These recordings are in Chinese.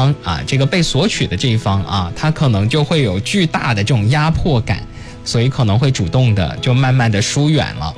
方啊，这个被索取的这一方啊，他可能就会有巨大的这种压迫感，所以可能会主动的就慢慢的疏远了。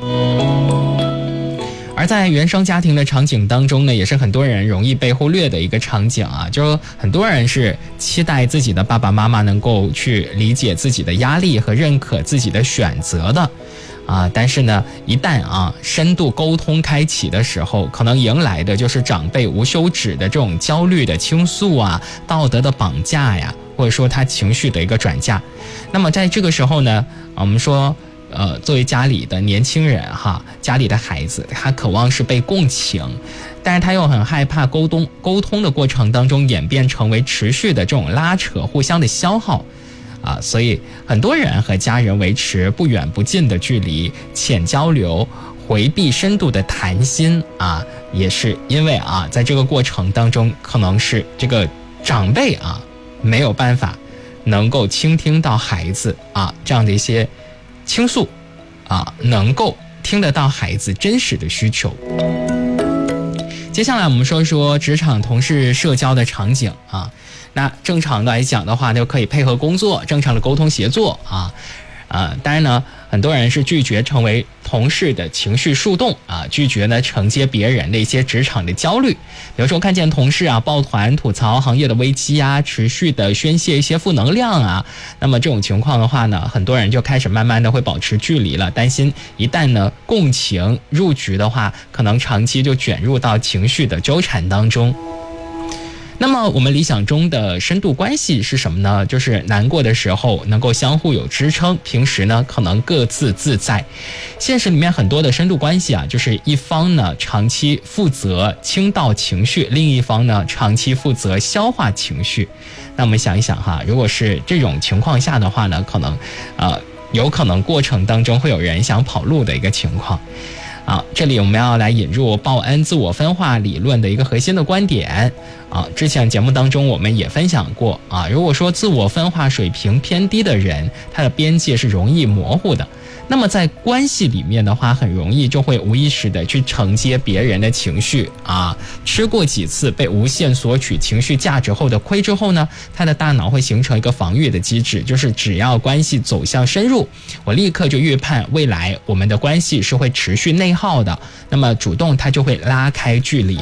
而在原生家庭的场景当中呢，也是很多人容易被忽略的一个场景啊，就是很多人是期待自己的爸爸妈妈能够去理解自己的压力和认可自己的选择的啊，但是呢，一旦深度沟通开启的时候，可能迎来的就是长辈无休止的这种焦虑的倾诉啊，道德的绑架呀，或者说他情绪的一个转嫁。那么在这个时候呢，我们说作为家里的年轻人家里的孩子，他渴望是被共情，但是他又很害怕沟通的过程当中演变成为持续的这种拉扯，互相的消耗所以很多人和家人维持不远不近的距离，浅交流，回避深度的谈心也是因为在这个过程当中，可能是这个长辈没有办法能够倾听到孩子这样的一些倾诉能够听得到孩子真实的需求。接下来我们说说职场同事社交的场景那正常的来讲的话，就可以配合工作，正常的沟通协作当然呢，很多人是拒绝成为同事的情绪树洞拒绝呢承接别人的一些职场的焦虑。比如说看见同事抱团吐槽行业的危机持续的宣泄一些负能量那么这种情况的话呢，很多人就开始慢慢的会保持距离了，担心一旦呢共情入局的话，可能长期就卷入到情绪的纠缠当中。那么我们理想中的深度关系是什么呢？就是难过的时候能够相互有支撑，平时呢可能各自自在。现实里面很多的深度关系就是一方呢长期负责倾倒情绪，另一方呢长期负责消化情绪。那我们想一想如果是这种情况下的话呢，可能有可能过程当中会有人想跑路的一个情况。这里我们要来引入报恩自我分化理论的一个核心的观点之前节目当中我们也分享过如果说自我分化水平偏低的人，他的边界是容易模糊的，那么在关系里面的话，很容易就会无意识的去承接别人的情绪吃过几次被无限索取情绪价值后的亏之后呢，他的大脑会形成一个防御的机制，就是只要关系走向深入，我立刻就预判未来我们的关系是会持续内耗的，那么主动他就会拉开距离。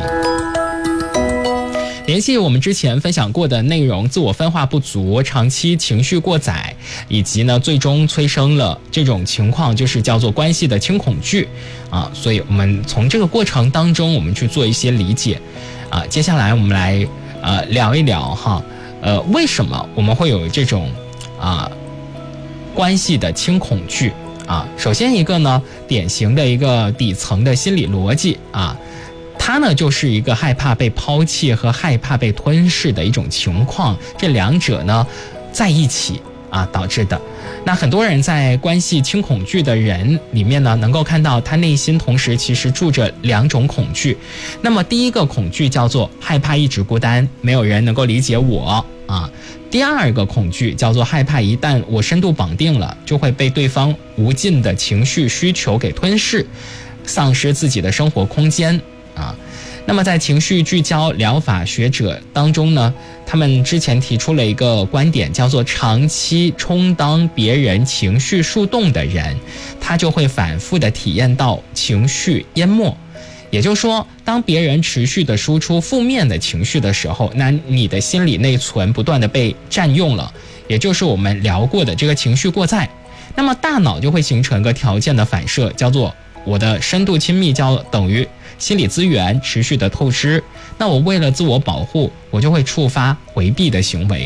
联系我们之前分享过的内容，自我分化不足，长期情绪过载，以及呢最终催生了这种情况，就是叫做关系的轻恐惧所以我们从这个过程当中我们去做一些理解接下来我们来聊一聊为什么我们会有这种关系的轻恐惧首先一个呢，典型的一个底层的心理逻辑它呢就是一个害怕被抛弃和害怕被吞噬的一种情况，这两者呢在一起导致的。那很多人在关系轻恐惧的人里面呢，能够看到他内心同时其实住着两种恐惧。那么第一个恐惧叫做害怕一直孤单，没有人能够理解我第二个恐惧叫做害怕一旦我深度绑定了，就会被对方无尽的情绪需求给吞噬，丧失自己的生活空间那么在情绪聚焦疗法学者当中呢，他们之前提出了一个观点，叫做长期充当别人情绪树洞的人，他就会反复的体验到情绪淹没。也就是说，当别人持续的输出负面的情绪的时候，那你的心理内存不断的被占用了，也就是我们聊过的这个情绪过载。那么大脑就会形成一个条件的反射，叫做我的深度亲密等于心理资源持续的透支，那我为了自我保护，我就会触发回避的行为。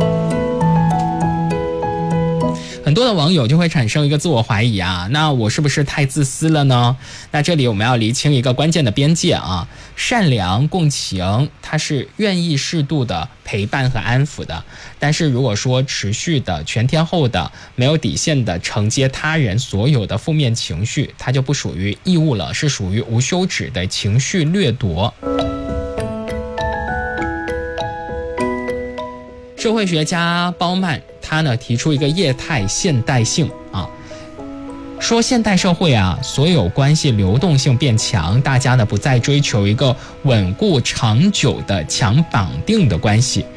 很多的网友就会产生一个自我怀疑那我是不是太自私了呢？那这里我们要厘清一个关键的边界善良共情它是愿意适度的陪伴和安抚的，但是如果说持续的全天候的没有底线的承接他人所有的负面情绪，它就不属于义务了，是属于无休止的情绪掠夺。社会学家包曼他呢提出一个业态现代性说现代社会所有关系流动性变强，大家呢不再追求一个稳固长久的强绑定的关系，